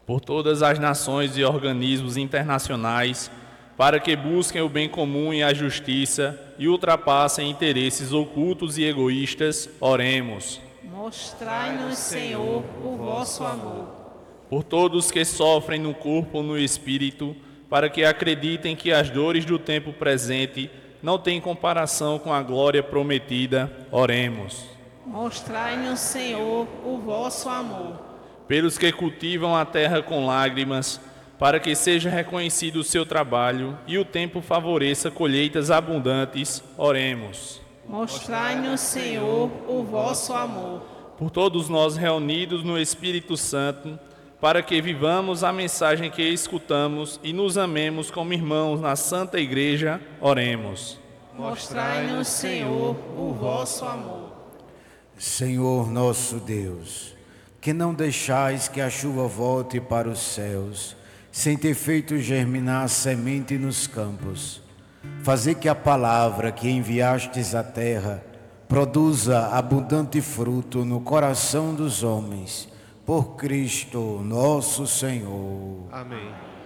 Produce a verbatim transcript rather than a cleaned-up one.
por todas as nações e organismos internacionais, para que busquem o bem comum e a justiça e ultrapassem interesses ocultos e egoístas, oremos. Mostrai-nos, Senhor, o vosso amor. Por todos que sofrem no corpo ou no espírito, para que acreditem que as dores do tempo presente não têm comparação com a glória prometida, oremos. Mostrai-nos, Senhor, o vosso amor. Pelos que cultivam a terra com lágrimas, para que seja reconhecido o seu trabalho e o tempo favoreça colheitas abundantes, oremos. Mostrai-nos, Senhor, o vosso amor. Por todos nós reunidos no Espírito Santo, para que vivamos a mensagem que escutamos e nos amemos como irmãos na Santa Igreja, oremos. Mostrai-nos, Senhor, o vosso amor. Senhor nosso Deus, que não deixais que a chuva volte para os céus, sem ter feito germinar a semente nos campos, fazei que a palavra que enviastes à terra produza abundante fruto no coração dos homens, por Cristo nosso Senhor. Amém.